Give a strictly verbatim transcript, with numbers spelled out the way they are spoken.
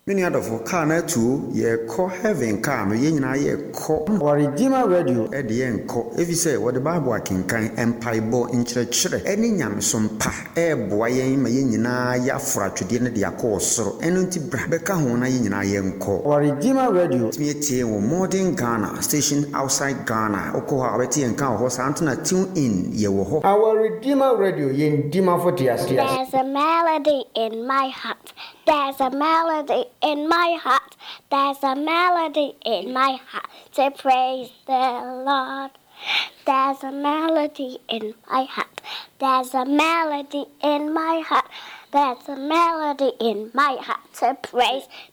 Many out of car na two ye call heaven car no ye nyina ye call or Redeemer Radio e de enko if you say what the Bible akenkan empaibo nkyerɛkyerɛ ɛne nyamesom pa e boa yɛn ma ye nyina ya fra twede ne de akɔ soro ɛno nti bra bɛka ho na ye nyina ye enko or Redeemer Radio timi tie wo modern Ghana station outside Ghana okɔ ha bɛtie enka ho sa antena tune in ye wo ho our Redeemer Radio ye ndima for tias tias. There's a melody in my heart. There's a melody in my heart. There's a melody in my heart to praise the Lord. There's a melody in my heart. There's a melody in my heart. There's a melody in my heart to praise